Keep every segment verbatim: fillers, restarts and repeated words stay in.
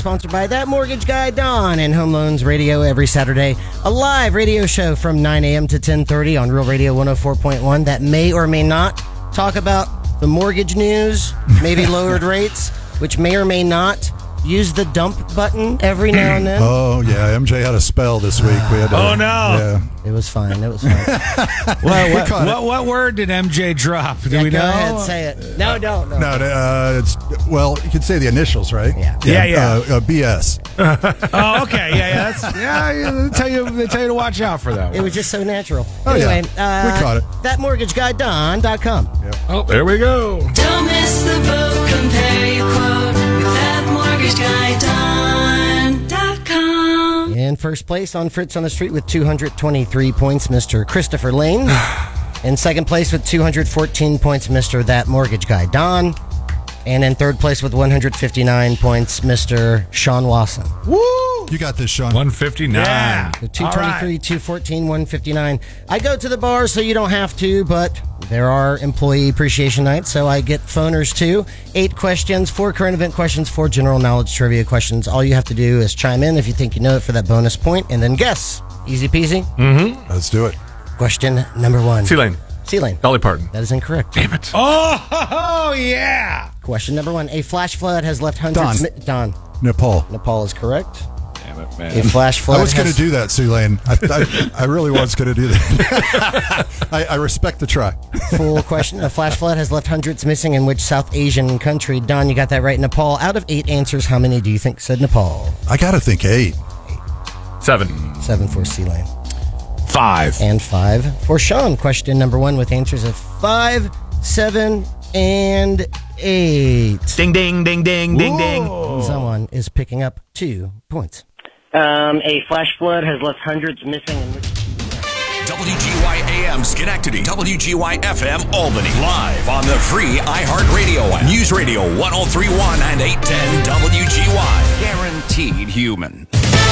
sponsored by That Mortgage Guy, Don, and Home Loans Radio every Saturday. A live radio show from nine a.m. to ten thirty on Real Radio one oh four point one that may or may not talk about the mortgage news, maybe lowered rates, which may or may not use the dump button every now and then. Oh, yeah. M J had a spell this week. We had to, oh, no. Yeah. It was fine. It was fine. well, what, what, what word did M J drop? Do yeah, we go know? Go ahead, say it. No, don't. No, no uh, it's, well, you could say the initials, right? Yeah. Yeah, yeah. Uh, uh, B S. oh, okay. Yeah, yeah. That's, yeah, yeah they, tell you, they tell you to watch out for that one. It was just so natural. Oh, anyway, yeah. uh, we caught it. that mortgage guy don dot com. Yep. Oh, there we go. Don't miss the boat. Compare your quote with that mortgage guy don dot com. In first place on Fritz on the Street with two hundred twenty-three points, Mister Christopher Lane. In second place with two hundred fourteen points, Mister That Mortgage Guy Don. And in third place with one hundred fifty-nine points, Mister Sean Wasson. Woo! You got this, Sean. one fifty-nine. Yeah. So two twenty-three, right. two fourteen, one fifty-nine. I go to the bar so you don't have to, but there are employee appreciation nights, so I get phoners too. Eight questions, four current event questions, four general knowledge trivia questions. All you have to do is chime in if you think you know it for that bonus point, and then guess. Easy peasy. Mm-hmm. Let's do it. Question number one. C-Lane. C-Lane. Dolly Parton. That is incorrect. Damn it. Oh, oh yeah. Question number one. A flash flood has left hundreds... Don. Mi- Don. Nepal. Nepal is correct. Damn it, man. A flash flood I was going to has... do that, Sue-Lane. I, I, I really was going to do that. I, I respect the try. Full question. A flash flood has left hundreds missing in which South Asian country? Don, you got that right. Nepal. Out of eight answers, how many do you think said Nepal? I got to think eight. Seven. Seven for C-Lane. Five. And five for Sean. Question number one with answers of five, seven, and eight. Ding, ding, ding, ding, ding, ding. Someone is picking up two points. Um, a flash flood has left hundreds missing in which... W G Y A M Schenectady, W G Y F M Albany, live on the free iHeartRadio app. News Radio one oh three point one and eight ten W G Y. Guaranteed human.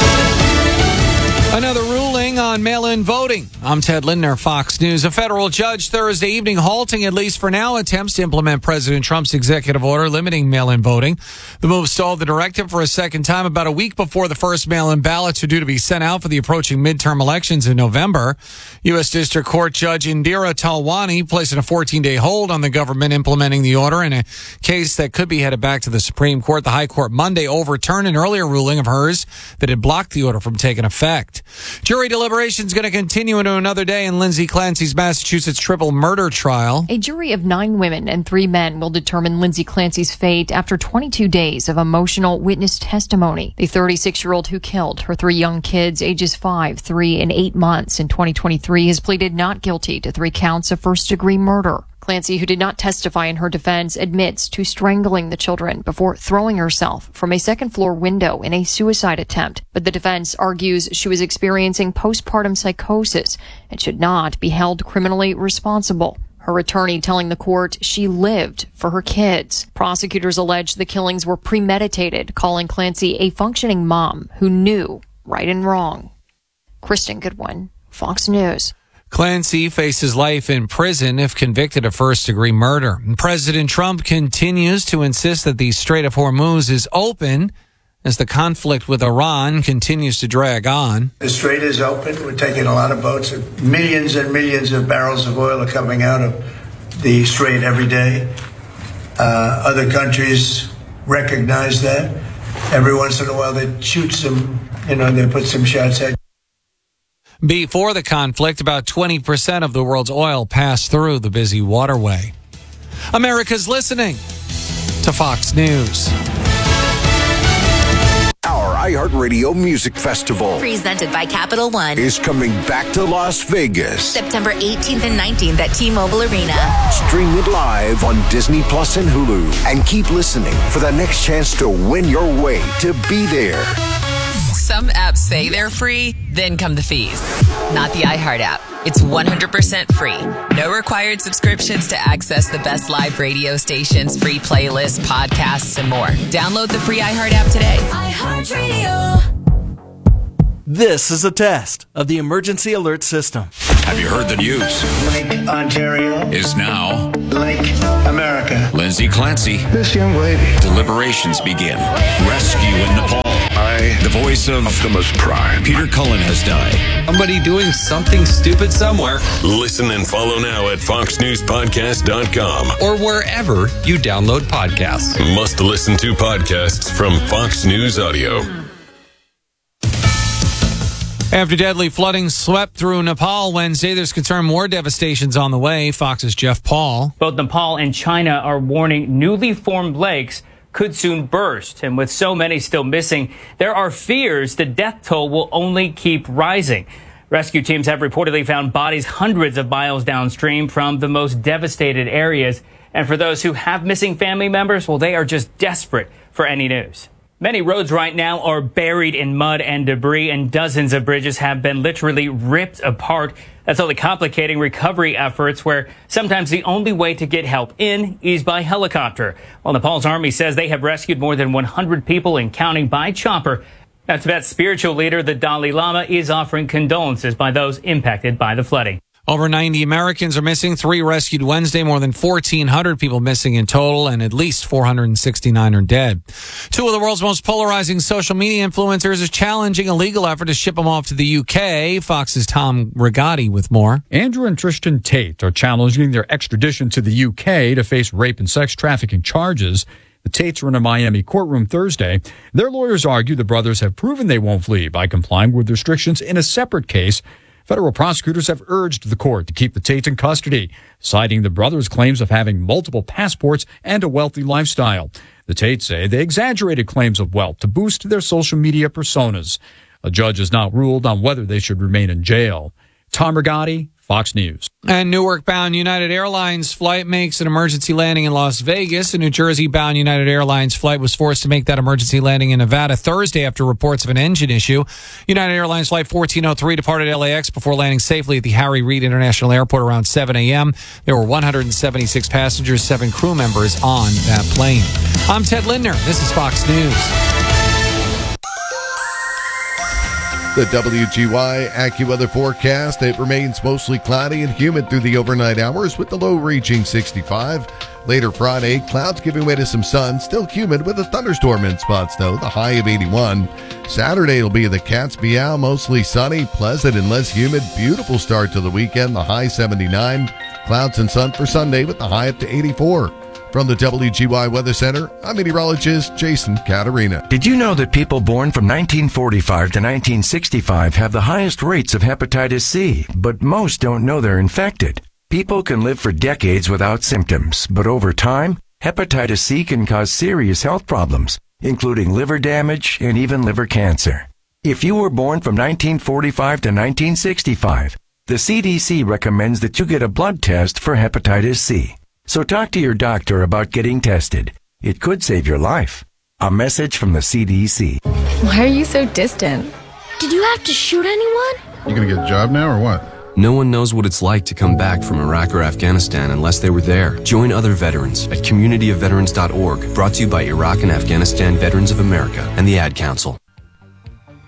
Another ruling on mail-in voting. I'm Ted Lindner, Fox News. A federal judge Thursday evening halting, at least for now, attempts to implement President Trump's executive order limiting mail-in voting. The move stalled the directive for a second time about a week before the first mail-in ballots are due to be sent out for the approaching midterm elections in November. U S. District Court Judge Indira Talwani placing a fourteen-day hold on the government implementing the order in a case that could be headed back to the Supreme Court. The High Court Monday overturned an earlier ruling of hers that had blocked the order from taking effect. Jury deliberations going to continue into another day in Lindsay Clancy's Massachusetts triple murder trial. A jury of nine women and three men will determine Lindsay Clancy's fate after twenty-two days of emotional witness testimony. The thirty-six-year-old who killed her three young kids, ages five, three, and eight months in twenty twenty-three, has pleaded not guilty to three counts of first-degree murder. Clancy, who did not testify in her defense, admits to strangling the children before throwing herself from a second-floor window in a suicide attempt. But the defense argues she was experiencing postpartum psychosis and should not be held criminally responsible. Her attorney telling the court she lived for her kids. Prosecutors allege the killings were premeditated, calling Clancy a functioning mom who knew right and wrong. Kristen Goodwin, Fox News. Clancy faces life in prison if convicted of first-degree murder. President Trump continues to insist that the Strait of Hormuz is open as the conflict with Iran continues to drag on. The strait is open. We're taking a lot of boats. Millions and millions of barrels of oil are coming out of the strait every day. Uh, other countries recognize that. Every once in a while they shoot some, you know, they put some shots at. Before the conflict, about twenty percent of the world's oil passed through the busy waterway. America's listening to Fox News. Our iHeartRadio Music Festival, presented by Capital One, is coming back to Las Vegas. September eighteenth and nineteenth at T-Mobile Arena. Stream it live on Disney Plus and Hulu. And keep listening for the next chance to win your way to be there. Some apps say they're free, then come the fees. Not the iHeart app. It's one hundred percent free. No required subscriptions to access the best live radio stations, free playlists, podcasts, and more. Download the free iHeart app today. iHeart Radio. This is a test of the emergency alert system. Have you heard the news? Lake Ontario is now Lake America. Lindsay Clancy. This young lady. Deliberations begin. Rescue in Nepal. voice of Optimus Prime, Peter Cullen, has died. Somebody doing something stupid somewhere. Listen and follow now at fox news podcast dot com or wherever you download podcasts. Must listen to podcasts from Fox News Audio. After deadly flooding swept through Nepal Wednesday, there's concern more devastation's on the way. Fox's Jeff Paul. Both Nepal and China are warning newly formed lakes could soon burst. And with so many still missing, there are fears the death toll will only keep rising. Rescue teams have reportedly found bodies hundreds of miles downstream from the most devastated areas. And for those who have missing family members, well, they are just desperate for any news. Many roads right now are buried in mud and debris, and dozens of bridges have been literally ripped apart. That's only complicating recovery efforts, where sometimes the only way to get help in is by helicopter. While Nepal's army says they have rescued more than one hundred people and counting by chopper. Now, Tibet's spiritual leader, the Dalai Lama, is offering condolences by those impacted by the flooding. Over ninety Americans are missing, three rescued Wednesday, more than fourteen hundred people missing in total, and at least four hundred sixty-nine are dead. Two of the world's most polarizing social media influencers are challenging a legal effort to ship them off to the U K. Fox's Tom Rigotti with more. Andrew and Tristan Tate are challenging their extradition to the U K to face rape and sex trafficking charges. The Tates were in a Miami courtroom Thursday. Their lawyers argue the brothers have proven they won't flee by complying with restrictions in a separate case. Federal prosecutors have urged the court to keep the Tates in custody, citing the brothers' claims of having multiple passports and a wealthy lifestyle. The Tates say they exaggerated claims of wealth to boost their social media personas. A judge has not ruled on whether they should remain in jail. Tom Rigotti, Fox News. And Newark-bound United Airlines flight makes an emergency landing in Las Vegas. A New Jersey-bound United Airlines flight was forced to make that emergency landing in Nevada Thursday after reports of an engine issue. United Airlines Flight fourteen oh three departed L A X before landing safely at the Harry Reid International Airport around seven a.m. There were one hundred seventy-six passengers, seven crew members on that plane. I'm Ted Lindner. This is Fox News. The W G Y AccuWeather forecast, it remains mostly cloudy and humid through the overnight hours with the low reaching sixty-five. Later Friday, clouds giving way to some sun, still humid with a thunderstorm in spots though, the high of eighty-one. Saturday will be the Cat's Meow, mostly sunny, pleasant and less humid. Beautiful start to the weekend, the high seventy-nine. Clouds and sun for Sunday with the high up to eighty-four. From the W G Y Weather Center, I'm meteorologist Jason Caterina. Did you know that people born from nineteen forty-five to nineteen sixty-five have the highest rates of hepatitis C, but most don't know they're infected? People can live for decades without symptoms, but over time, hepatitis C can cause serious health problems, including liver damage and even liver cancer. If you were born from nineteen forty-five to nineteen sixty-five, the C D C recommends that you get a blood test for hepatitis C. So talk to your doctor about getting tested. It could save your life. A message from the C D C. Why are you so distant? Did you have to shoot anyone? You gonna get a job now or what? No one knows what it's like to come back from Iraq or Afghanistan unless they were there. Join other veterans at community of veterans dot org, brought to you by Iraq and Afghanistan Veterans of America and the Ad Council.